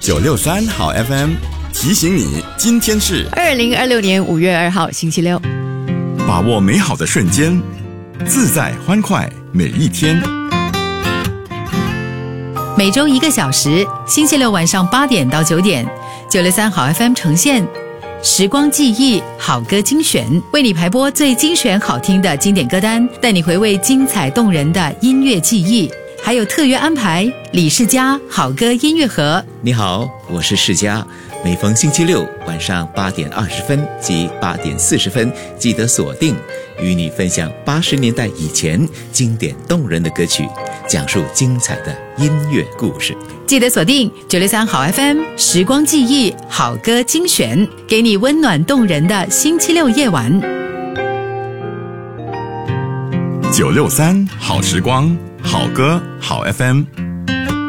963好 FM 提醒你，今天是 2026年5月2号星期六。 把握美好的瞬间，自在欢快每一天。 每周1个小时，星期六晚上8点到9点，963好 FM 呈现时光记忆好歌精选，为你排播最精选好听的经典歌单，带你回味精彩动人的音乐记忆。还有特约安排李世嘉好歌音乐盒。 你好，我是世嘉，每逢星期六晚上8点20分及8点40分，记得锁定，与你分享80年代以前经典动人的歌曲，讲述精彩的音乐故事。 记得锁定963好 FM 时光记忆好歌精选，给你温暖动人的星期六夜晚。 963好时光，好歌好 FM。